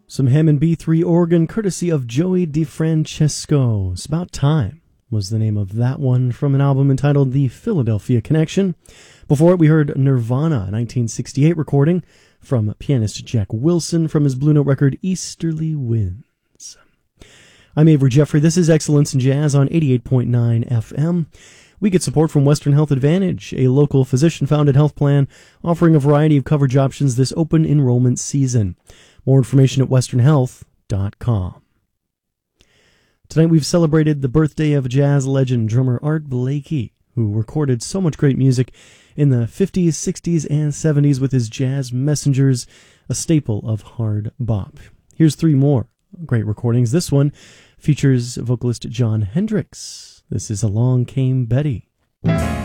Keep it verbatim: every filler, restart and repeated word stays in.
Some Hammond B three organ courtesy of Joey DeFrancesco. It's About Time was the name of that one from an album entitled The Philadelphia Connection. Before it, we heard Nirvana, a nineteen sixty-eight recording from pianist Jack Wilson from his Blue Note record Easterly Winds. I'm Avery Jeffrey. This is Excellence in Jazz on eighty-eight point nine F M. We get support from Western Health Advantage, a local physician-founded health plan offering a variety of coverage options this open enrollment season. More information at western health dot com. Tonight we've celebrated the birthday of jazz legend drummer Art Blakey, who recorded so much great music in the fifties, sixties, and seventies with his Jazz Messengers, a staple of hard bop. Here's three more great recordings. This one features vocalist Jon Hendricks. This is Along Came Betty.